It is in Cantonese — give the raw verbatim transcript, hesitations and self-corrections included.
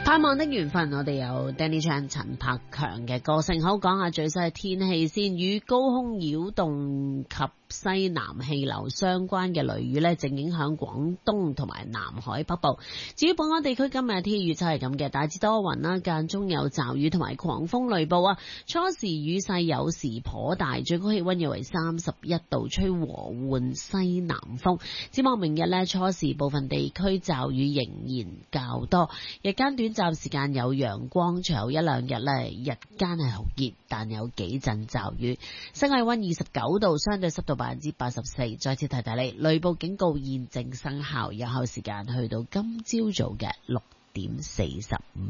盼望的緣分，我哋有 Danny Chan 陳柏強嘅歌聲。好，講下最新嘅天氣先。與高空擾動及西南氣流相關嘅雷雨呢，正影響廣東同埋南海北部。至於本港地區今日嘅天氣預測係咁嘅，大致多雲啦，間中有驟雨同埋狂風雷暴啊。初時雨勢有時頗大，最高氣溫約為三十一度，吹和緩西南風。展望明日呢，初時部分地區驟雨仍然較多，日間短暫時間有陽光，隨後一兩日呢，日間係酷熱，但有幾陣驟雨。室外溫二十九度，相對濕度百分之八十四。再次提提你，雷暴警告現正生效，有效時間去到今朝早嘅六點四十五。